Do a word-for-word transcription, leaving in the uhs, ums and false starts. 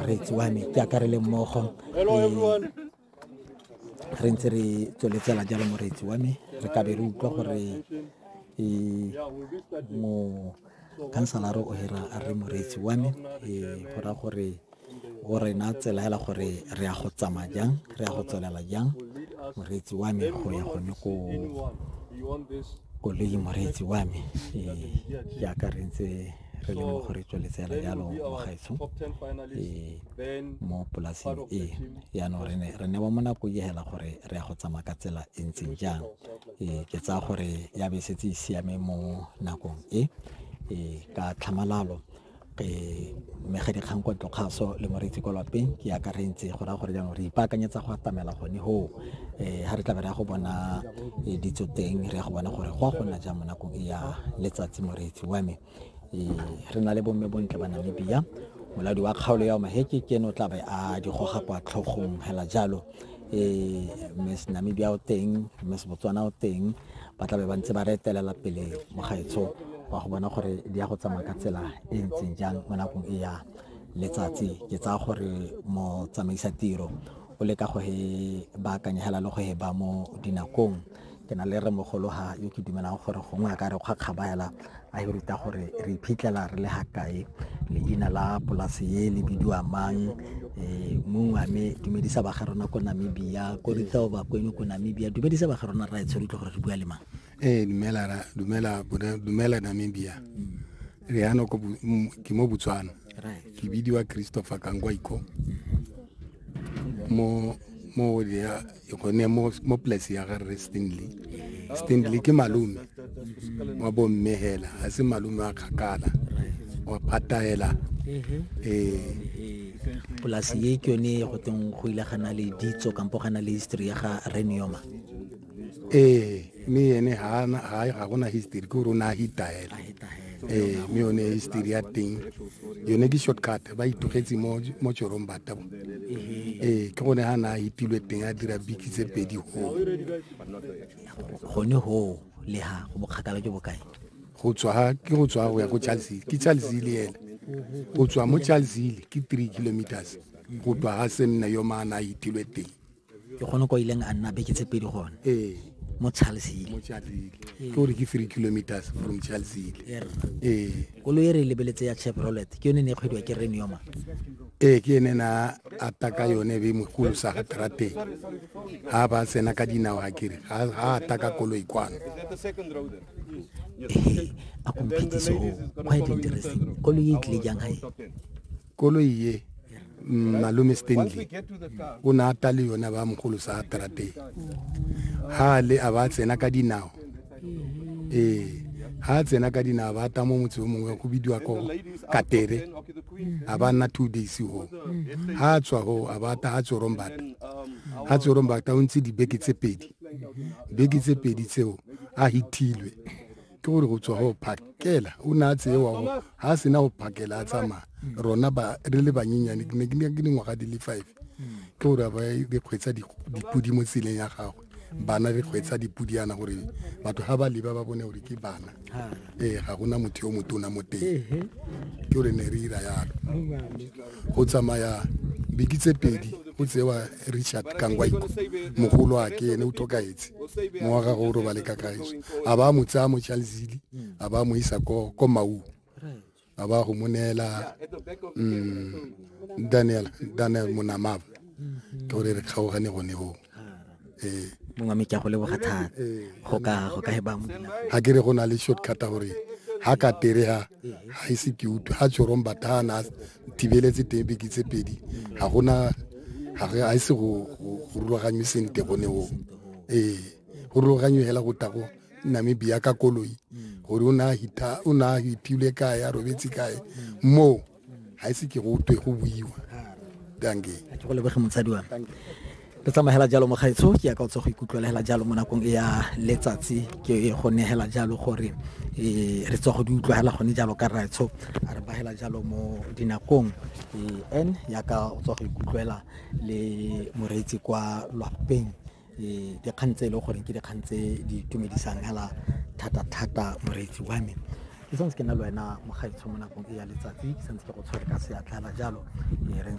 moreetsi wa me ke akarele mmogo re ntse re tsweletsela jalo moreetsi wa me re ka be re utlwa gore mo kanselara o hira a re moreetsi wa me go ra gore o rena tsela hela gore re a go tsamaya jang re a go tswelela jang moreetsi wa me go ya gone ko koloi moreetsi wa me ke akarentse re le mo gore tsweletsela jalo mo gaetsho mo polaseng e yaanong re ne re ne ba mo nako e hela gore re a go tsamaya ka tsela e ntseng jang ke tsa gore ya be setse e siame mo nakong e ka tlhamalalo ke mega dikgang kwa tlokgaso le moreetsi kwa lapeng ke akarentse go ra gore jaanong re ipaakanyetsa go atamela gone ho ha re tla be re go bona ditso teng re go bona gore go a gona jang mo nakong e ya letsatsi moreetsi wa me re na le bomme bontle ba Namibia moladi wa kgaolo ya maheke ke no tla be a di goga kwa tlhogong hela jalo Miss Namibia o teng Miss Botswana o teng ba tla be ba ntse ba re etelela pele mo gaetsho wa go bona gore di ya go tsamaya ka tsela e ntseng jang mo nakong e ya letsatsi ke tsa gore mo tsamaisa tiro o le ka go he baakanya hela le go he ba mo dinakong ke na le re mogolo ha yo ke dumelang gore gongwe a ka re kgwa kgabaela a e ruta gore re iphitlhela re le hakae leina la polase ye le bidiwa mang mongwe a me dumedisa ba ga rona ko Namibia ko re tla ba kweno ko Namibia dumedisa ba ga rona ra etsho ditlo gore re bua le mang eh dumela ra dumela dumela Namibia re ano ko ke mo Botswana ke bidiwa Christopher Kangwaiko mo mo ya gone mo mo place ya ga re Stanley Stanley ke malume wa bo mmehela a se malume wa khakala wa pataela eh polasi ye ke yone go teng go ile gana le ditso kampo gana le history ya ga Renioma eh me ene ha ha ga gona history go rona hitaela eh me yone history ya teng yone ke shortcut ba itogetse mo mo Chorombata eh ke gone ha na hitilwe teng a dira bikitse pedi ho gone ho le ha go bokgakala jo bokae go tswa ke go tswa go ya go Charles ke Charles le ela go tswa mo Charles ke three kilometers go tswa ha senna yo mana hitilwe teng ke gone ko ileng a nna beke tse pedi gone eh mo Charles mo Charles ke gore ke three kilometers from Charles eh kolo e re lebeletse ya Chevrolet ke yone ne kgwedi wa ke Renioma eh ke ene na ataka yone be mo go sa gatrate ha ba sena ka dinao ha kere ha ataka kolo ikwana eh a competition quite interesting kolo e tle jang hai kolo ye malume Stanley o na atale yona ba mogolo sa gatrate ha le a ba tsena ka dinao eh ha tsena ka dinao ba ta mo motse mongwe go bidiwa ko Katere a ba nna two days ho ha tswa ho a ba ta ha Chorombata ha Chorombata o ntse di beke tse pedi beke tse pedi tseo a hitilwe ke gore go tswa ho phakela o na tsewa go ha sena go phakela a tsama rona ba re le banyenyane ke ne ke ne ngwaga di le five ke gore ba re kgwetsa dipudi mo tseleng ya gagwe bana re kgwetsa dipudiana gore batho ha ba leba ba bone gore ke bana eh ga gona motho yo motona mo teng ke gore ne re ira yalo go tsamaya bikitse pedi o tsewa Richard Kangwaiko mogolo a ke ene o tokaetse mo ga go ro ba le kakaetso a ba mo tsa mo Charles a ba mo isa ko ko Mau a ba go monela Daniel Daniel Munamab ke gore re kgaogane gone ho eh mongwe me ke go le bogathata go ka go ka heba mo ha ke re go na le shortcut gore ha ka tere ha ha ise ke utu ha Chorombata na tibeletse tembe ke tse pedi ha gona ha re a ise go go rulaganywe sente gone ho eh go rulaganywe hela go tago Namibia ka koloi gore o na hita o na hitilwe ka ya robetsi kae mo ha ise ke go twe go buiwa dange ke go lebege motsadi wa le tsamahela jalo mo gaetsho ke ya ka o tso go ikutlwela hela jalo mo nakong e ya letsatsi ke go ne hela jalo gore e re tso go di utlwela gone jalo ka raetsho a re ba hela jalo mo dinakong e en ya ka o tso go ikutlwela le moreetsi kwa lapeng e di khantse le gore ke di khantse di tumedisang hela thata thata moreetsi wa me ke santse ke na le wena mo gaetsho mo nakong e ya letsatsi ke santse ke go tshwere ka se atla jalo e re